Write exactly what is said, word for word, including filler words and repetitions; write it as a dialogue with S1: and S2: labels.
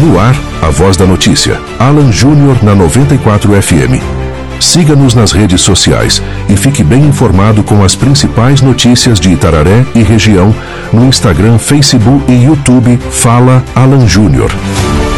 S1: No ar, a voz da notícia. Alan Júnior na noventa e quatro F M. Siga-nos nas redes sociais e fique bem informado com as principais notícias de Itararé e região no Instagram, Facebook e YouTube Fala Alan Júnior.